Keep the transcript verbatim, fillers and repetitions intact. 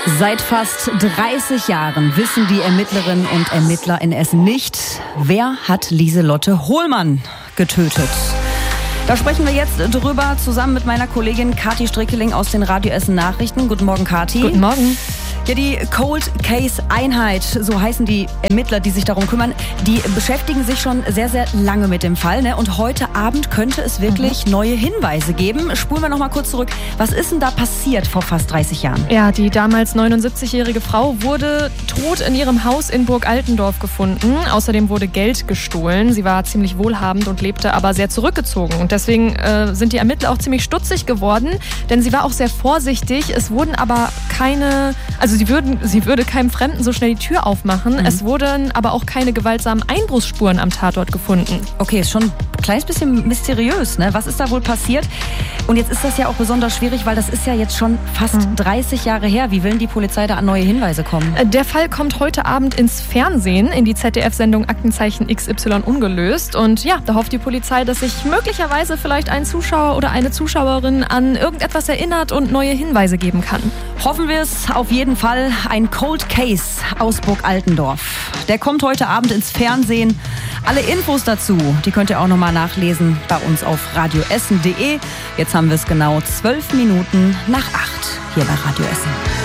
Seit fast dreißig Jahren wissen die Ermittlerinnen und Ermittler in Essen nicht, wer hat Lieselotte Hohlmann getötet. Da sprechen wir jetzt drüber zusammen mit meiner Kollegin Kathi Strickeling aus den Radio Essen Nachrichten. Guten Morgen, Kathi. Guten Morgen. Ja, die Cold Case Einheit, so heißen die Ermittler, die sich darum kümmern, die beschäftigen sich schon sehr, sehr lange mit dem Fall. Ne? Und heute Abend könnte es wirklich mhm. neue Hinweise geben. Spulen wir noch mal kurz zurück. Was ist denn da passiert vor fast dreißig Jahren? Ja, die damals neunundsiebzigjährige Frau wurde tot in ihrem Haus in Burg Altendorf gefunden. Außerdem wurde Geld gestohlen. Sie war ziemlich wohlhabend und lebte aber sehr zurückgezogen. Und deswegen äh, sind die Ermittler auch ziemlich stutzig geworden, denn sie war auch sehr vorsichtig. Es wurden aber keine... Also sie, würden, sie würde keinem Fremden so schnell die Tür aufmachen. Mhm. Es wurden aber auch keine gewaltsamen Einbruchsspuren am Tatort gefunden. Okay, ist schon ein kleines bisschen mysteriös, ne? Was ist da wohl passiert? Und jetzt ist das ja auch besonders schwierig, weil das ist ja jetzt schon fast mhm. dreißig Jahre her. Wie will denn die Polizei da an neue Hinweise kommen? Der Fall kommt heute Abend ins Fernsehen, in die Z D F-Sendung Aktenzeichen X Y ungelöst. Und ja, da hofft die Polizei, dass sich möglicherweise vielleicht ein Zuschauer oder eine Zuschauerin an irgendetwas erinnert und neue Hinweise geben kann. Hoffen wir es auf jeden Fall. Ein Cold Case aus Burg Altendorf. Der kommt heute Abend ins Fernsehen. Alle Infos dazu, die könnt ihr auch nochmal nachlesen bei uns auf radioessen punkt de. Jetzt haben wir es genau zwölf Minuten nach acht hier bei Radio Essen.